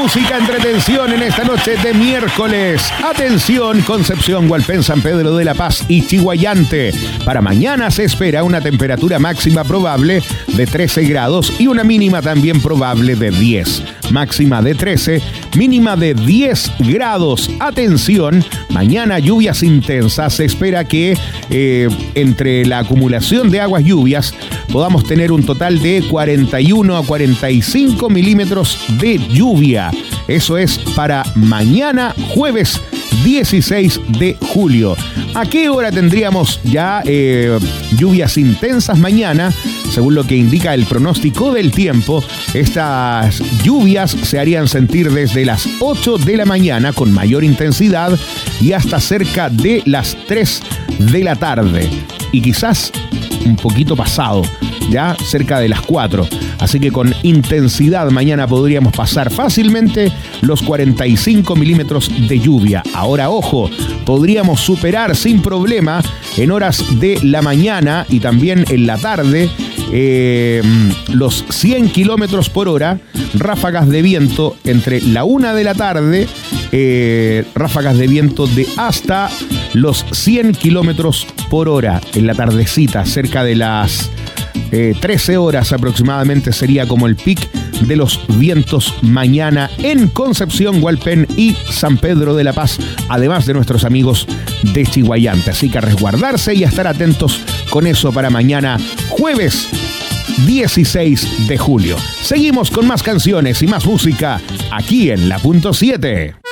música, entretención en esta noche de miércoles. Atención, Concepción, Hualpén, San Pedro de la Paz y Chiguayante. Para mañana se espera una temperatura máxima probable de 13 grados y una mínima también probable de 10. Máxima de 13, mínima de 10 grados. Atención, mañana lluvias intensas. Se espera que entre la acumulación de aguas lluvias podamos tener un total de 41 a 45 milímetros de lluvia. Eso es para mañana jueves 16 de julio. ¿A qué hora tendríamos ya lluvias intensas mañana? Según lo que indica el pronóstico del tiempo, estas lluvias se harían sentir desde las 8 de la mañana con mayor intensidad y hasta cerca de las 3 de la tarde. Y quizás un poquito pasado, ya cerca de las 4. Así que con intensidad mañana podríamos pasar fácilmente los 45 milímetros de lluvia. Ahora, ojo, podríamos superar sin problema en horas de la mañana y también en la tarde los 100 kilómetros por hora, ráfagas de viento entre la 1 de la tarde, ráfagas de viento de hasta los 100 kilómetros por hora en la tardecita, cerca de las 13 horas aproximadamente sería como el pic de los vientos mañana en Concepción, Hualpén y San Pedro de la Paz, además de nuestros amigos de Chiguayante. Así que a resguardarse y a estar atentos con eso para mañana jueves 16 de julio. Seguimos con más canciones y más música aquí en La Punto 7.